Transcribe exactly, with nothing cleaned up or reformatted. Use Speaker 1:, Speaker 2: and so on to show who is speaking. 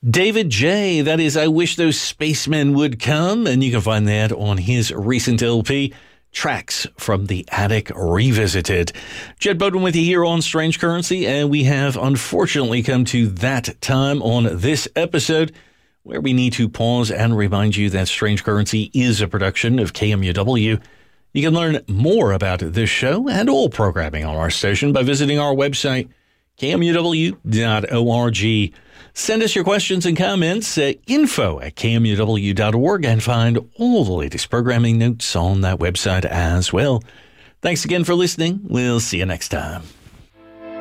Speaker 1: David J., that is I Wish Those Spacemen Would Come, and you can find that on his recent L P, Tracks from the Attic Revisited. Jed Bowden with you here on Strange Currency, and we have unfortunately come to that time on this episode where we need to pause and remind you that Strange Currency is a production of K M U W. You can learn more about this show and all programming on our station by visiting our website, K M U W dot org. Send us your questions and comments at info at K M U W dot org and find all the latest programming notes on that website as well. Thanks again for listening. We'll see you next time.